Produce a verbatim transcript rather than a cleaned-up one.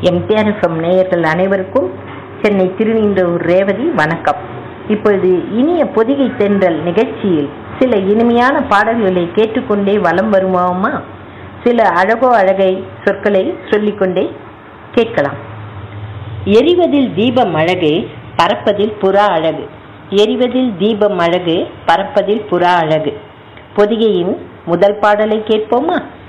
MTR FM நேயர்கள் அனைவருக்கும் சென்னை திருநீண்டூர் ரேவதி வணக்கம். இப்பொழுது இனிய பொதிகை தென்றல் நிகழ்ச்சியில் சில இனிமையான பாடல்களை கேட்டுக்கொண்டே வலம் வருவோமா? சில அழகோ அழகை சொற்களை சொல்லிக்கொண்டே கேட்கலாம். எரிவதில் தீபம் அழகு, பறப்பதில் புறா அழகு. எரிவதில் தீபம் அழகு, பறப்பதில் புறா அழகு. பொதிகையின் முதல் பாடலை கேட்போமா?